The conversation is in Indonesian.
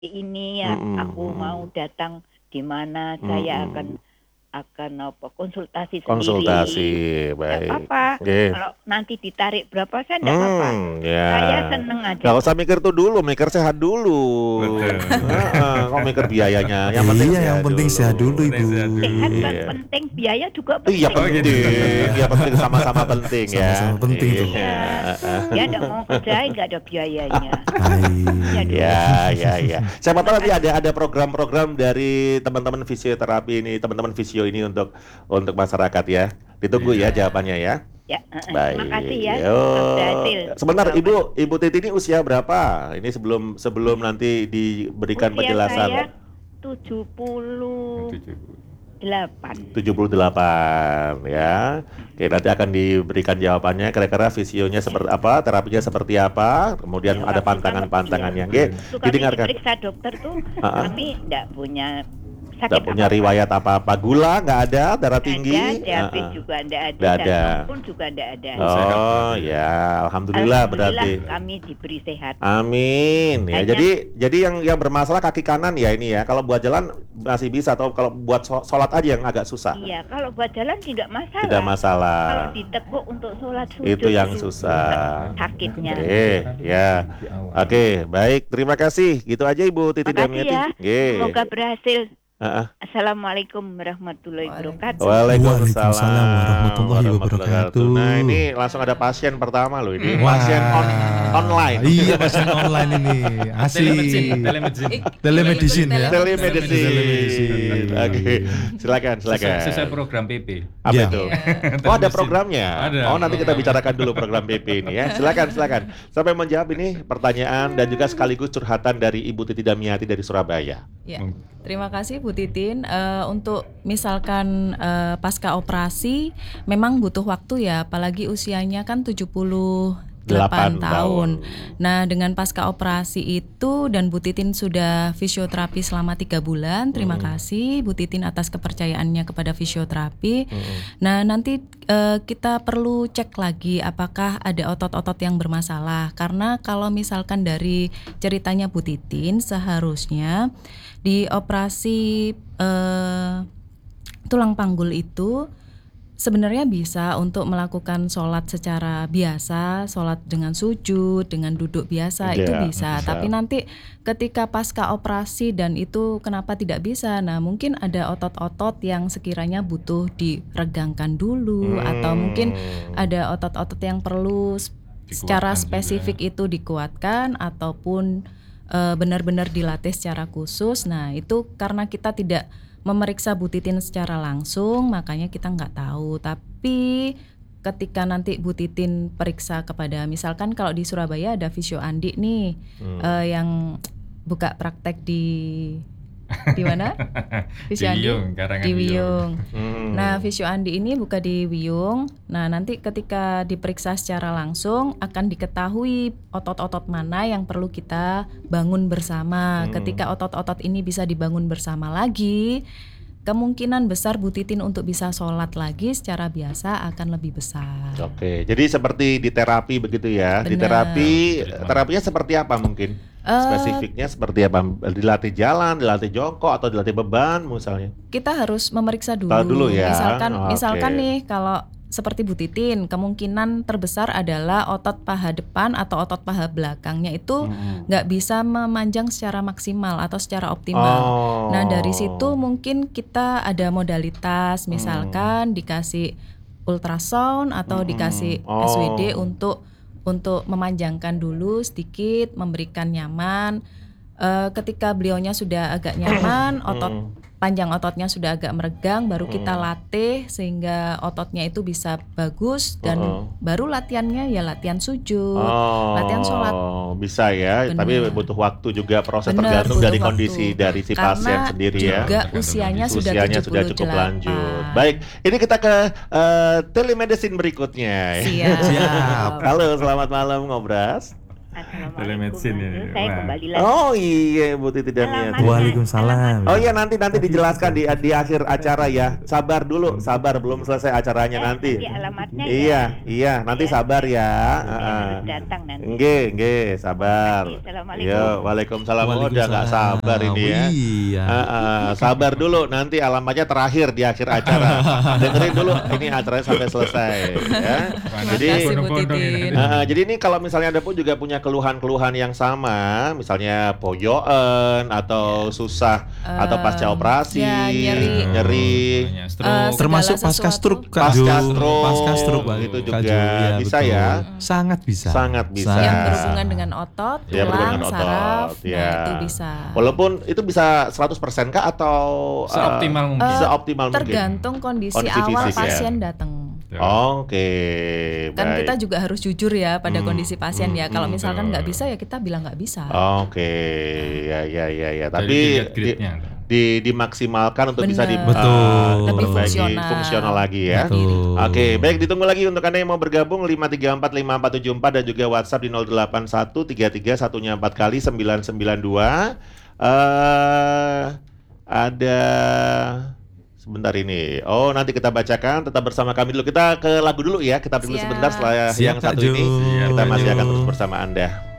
ini ya Mhm, aku mau mhm. datang di mana saya Mhm. akan apa, konsultasi Konsultasi, sendiri. Nggak baik. apa-apa, Oke. kalau nanti ditarik berapa sen nggak apa-apa. Ya. Saya seneng Nggak aja usah kok. mikir itu dulu, mikir sehat dulu. Betul. Heeh, kok mikir biayanya, yang penting Iya, yang sehat penting sehat dulu, dulu. Penting Ibu. sehat dulu. Sehat kan Iya. penting, biaya juga Iya penting. Oh gitu. penting, ya penting sama-sama penting ya. Sama-sama penting tuh. Iya, Iya, heeh. dia nggak mau kerjain nggak ada biayanya. Ya Baik. dong. Ya. Siapa Terima tahu nanti kasih. ada program-program dari teman-teman fisioterapi ini, teman-teman fisio ini untuk masyarakat ya. Ditunggu ya Iya. jawabannya ya. Ya, Baik. terima kasih ya. Yo. Semoga berhasil Sebentar, jawaban. Ibu Titi ini usia berapa? Ini sebelum nanti diberikan Usia penjelasan. saya 78. 78 ya. Oke, nanti akan diberikan jawabannya kira-kira visionya seperti apa, terapinya seperti apa, kemudian Ya, ada waktu pantangan-pantangannya. kami, Oke, waktu kami didengarkan. diperiksa dokter tuh, Heeh. kami enggak punya Nggak sakit punya apa-apa. riwayat apa-apa, gula nggak ada, darah Nggak tinggi. ada, diabetes Heeh. juga enggak ada, Nggak ada. jantung pun juga enggak ada. Oh, sehat Oh berarti. ya, alhamdulillah berarti. kami diberi sehat. Amin ya. Hanya- Jadi yang bermasalah kaki kanan ya ini ya. Kalau buat jalan masih bisa, atau kalau buat sholat aja yang agak susah. Iya, kalau buat jalan tidak masalah. Tidak masalah. Kalau ditekuk untuk sholat sujud Itu yang susah. sakitnya. Oke, ya. Oke, baik. Terima kasih. Gitu aja Ibu Titi Makasih Damiati. ya. Oke. Semoga berhasil. Heeh. Assalamualaikum warahmatullahi wabarakatuh. Waalaikumsalam Waalaikumsalam warahmatullahi wabarakatuh. Nah, ini langsung ada pasien pertama loh ini. Wah. Pasien online. Iya, pasien online ini. Asik. Telemedicine ya. Telemedicine. Oke. Silakan. Sesuai program PP. Apa Ya. itu? Oh, ada programnya. Ada. Oh, nanti kita bicarakan dulu program PP ini ya. Silakan. Sampai menjawab ini pertanyaan dan juga sekaligus curhatan dari Ibu Titi Damiati dari Surabaya. Ya, terima kasih Bu Titin. Untuk misalkan pasca operasi memang butuh waktu ya, apalagi usianya kan 78 tahun. Nah, dengan pasca operasi itu dan Bu Titin sudah fisioterapi selama 3 bulan. Terima kasih Bu Titin atas kepercayaannya kepada fisioterapi. Nah, nanti kita perlu cek lagi apakah ada otot-otot yang bermasalah. Karena kalau misalkan dari ceritanya Bu Titin, seharusnya di operasi tulang panggul itu sebenarnya bisa untuk melakukan sholat secara biasa, sholat dengan sujud, dengan duduk biasa, itu Ya, bisa. bisa. Tapi nanti ketika pasca operasi dan itu kenapa tidak bisa? Nah, mungkin ada otot-otot yang sekiranya butuh diregangkan dulu, atau mungkin ada otot-otot yang perlu secara Dikuatkan spesifik itu dikuatkan ataupun benar-benar dilatih secara khusus. Nah, itu karena kita tidak memeriksa Bu Titin secara langsung, makanya kita nggak tahu. Tapi ketika nanti Bu Titin periksa kepada, misalkan kalau di Surabaya ada Fisio Andi nih, yang buka praktek di mana? Fisio Andi Wiyung, Karangan di Wiyung. Wiyung. Nah, Fisio Andi ini buka di Wiyung. Nah, nanti ketika diperiksa secara langsung akan diketahui otot-otot mana yang perlu kita bangun bersama. Ketika otot-otot ini bisa dibangun bersama lagi, kemungkinan besar Bu Titin untuk bisa sholat lagi secara biasa akan lebih besar. Oke, jadi seperti di terapi begitu ya. Di Benar. terapinya seperti apa mungkin? Spesifiknya seperti apa? Dilatih jalan, dilatih jongkok, atau dilatih beban misalnya? Kita harus memeriksa dulu. Tahu dulu ya. Misalkan Oke. nih kalau seperti Bu Titin, kemungkinan terbesar adalah otot paha depan atau otot paha belakangnya itu nggak bisa memanjang secara maksimal atau secara optimal. Oh. Nah, dari situ mungkin kita ada modalitas, misalkan dikasih ultrasound atau dikasih Oh. SWD untuk memanjangkan dulu sedikit, memberikan nyaman. Ketika beliaunya sudah agak nyaman, panjang ototnya sudah agak meregang, baru kita latih sehingga ototnya itu bisa bagus, dan baru latihannya ya latihan sujud, latihan sholat. Bisa ya, Benar. tapi butuh waktu juga, proses Benar, tergantung butuh dari waktu. kondisi dari si pasien Karena sendiri ya. juga usianya sudah Usianya sudah 78. cukup lanjut. Baik, ini kita ke telemedicine berikutnya. Siap. Siap. Halo, selamat malam Ngobras. Assalamualaikum. Telemedicine ini. Saya Wah. kembali lagi. Oh iya Bu Titi Damiati. Alamatnya. Waalaikumsalam. Oh iya nanti dijelaskan di akhir acara ya. Sabar dulu, sabar belum selesai acaranya nanti. Alamatnya Iya, nanti sabar ya. Saya harus datang nanti. Nggih, sabar. Assalamualaikum. Yo, waalaikumsalam. Oh, udah nggak sabar ini ya. Iya. Sabar dulu, nanti alamatnya terakhir di akhir acara. Dengerin dulu, ini acaranya sampai selesai. Ya. Jadi, kasih, Bu Titin. jadi ini kalau misalnya ada pun juga punya keluhan-keluhan yang sama, misalnya poyoen atau susah atau pasca operasi, ya, nyeri. Banyak stroke. Termasuk segala pasca sesuatu. stroke Kak Jo. pasca stroke, Pak. itu Kak juga Jo, iya, bisa betul. ya. Sangat bisa. Sangat bisa. Yang berhubungan dengan otot, Ya, berhubungan tulang, dengan saraf, otot, ya. nah itu bisa. Walaupun itu bisa 100% kah atau Seoptimal mungkin. seoptimal mungkin? Tergantung kondisi Kondisi awal fisik ya. pasien datang. Oke, Kan baik. kita juga harus jujur ya pada kondisi pasien ya. Kalau misalkan nggak betul. bisa ya kita bilang nggak bisa. Oke, ya. Jadi Tapi dilihat grade-nya. dimaksimalkan untuk bisa Bener. Betul. Lebih diperbaiki fungsional lagi ya. Betul. Oke, baik, ditunggu lagi untuk Anda yang mau bergabung 5345474 dan juga WhatsApp di 081331 4 kali 992. Ada sebentar ini. Oh, nanti kita bacakan. Tetap bersama kami dulu. Kita ke lagu dulu ya. Kita dulu Siap. sebentar setelah Siap, yang Kak satu Jo. ini. Siap, Kita Kak masih Jo. akan terus bersama Anda.